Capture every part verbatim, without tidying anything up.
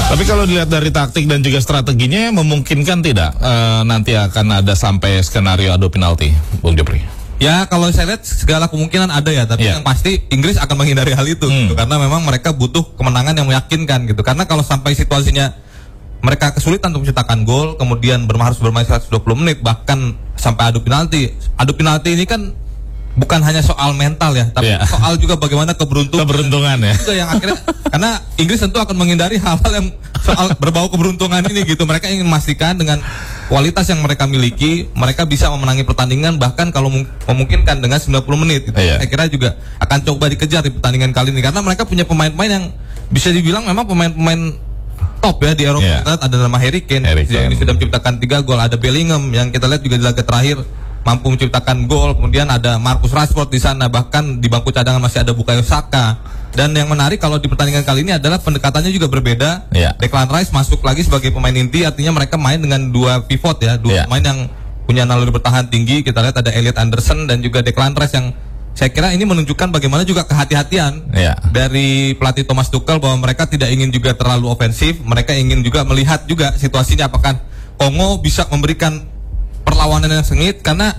Tapi kalau dilihat dari taktik dan juga strateginya, memungkinkan tidak uh, nanti akan ada sampai skenario adu penalti, Bung Jopri? Ya kalau saya lihat segala kemungkinan ada ya, tapi yeah. yang pasti Inggris akan menghindari hal itu, hmm. gitu, karena memang mereka butuh kemenangan yang meyakinkan gitu. Karena kalau sampai situasinya mereka kesulitan untuk menciptakan gol, kemudian bermain harus bermain seratus dua puluh menit, bahkan sampai adu penalti. Adu penalti ini kan bukan hanya soal mental ya, tapi yeah. soal juga bagaimana keberuntungan. Keberuntungan ya. Juga yang akhirnya, karena Inggris tentu akan menghindari hal-hal yang soal berbau keberuntungan ini gitu. Mereka ingin memastikan dengan kualitas yang mereka miliki, mereka bisa memenangi pertandingan bahkan kalau memungkinkan dengan sembilan puluh menit. Gitu. Yeah. Saya kira juga akan coba dikejar di pertandingan kali ini karena mereka punya pemain-pemain yang bisa dibilang memang pemain-pemain top ya di Eropa. Yeah. Ada nama Harry Kane, Harry Kane. Ini sudah menciptakan tiga gol. Ada Bellingham yang kita lihat juga di laga terakhir mampu menciptakan gol. Kemudian ada Marcus Rashford di sana, bahkan di bangku cadangan masih ada Bukayo Saka. Dan yang menarik kalau di pertandingan kali ini adalah pendekatannya juga berbeda. Yeah. Declan Rice masuk lagi sebagai pemain inti, artinya mereka main dengan dua pivot ya, dua yeah. pemain yang punya naluri bertahan tinggi. Kita lihat ada Elliot Anderson dan juga Declan Rice yang saya kira ini menunjukkan bagaimana juga kehati-hatian yeah. dari pelatih Thomas Tuchel bahwa mereka tidak ingin juga terlalu ofensif, mereka ingin juga melihat juga situasinya apakah Kongo bisa memberikan perlawanan yang sengit, karena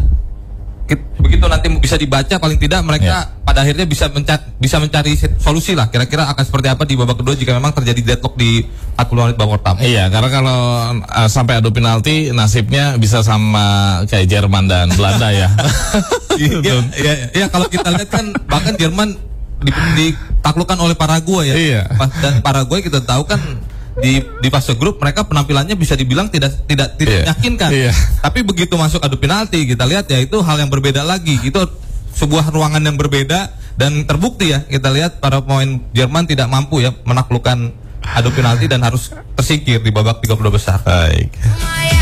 begitu nanti bisa dibaca paling tidak mereka yeah. pada akhirnya bisa mencari, bisa mencari solusi lah kira-kira akan seperti apa di babak kedua jika memang terjadi deadlock di empat puluh menit babak pertama. Iya, karena kalau uh, sampai adu penalti nasibnya bisa sama kayak Jerman dan Belanda ya. Iya, ya, ya, kalau kita lihat kan bahkan Jerman ditaklukkan oleh Paraguay ya. Iya. Dan Paraguay kita tahu kan di di fase grup mereka penampilannya bisa dibilang tidak tidak tidak yeah. meyakinkan. Yeah. Tapi begitu masuk adu penalti kita lihat ya itu hal yang berbeda lagi. Itu sebuah ruangan yang berbeda dan terbukti ya kita lihat para pemain Jerman tidak mampu ya menaklukkan adu penalti dan harus tersingkir di babak tiga puluh dua besar. Baik.